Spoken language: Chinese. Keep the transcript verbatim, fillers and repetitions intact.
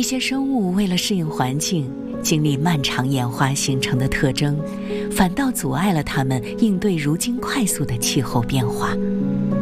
些生物为了适应环境，经历漫长演化形成的特征，反倒阻碍了它们应对如今快速的气候变化。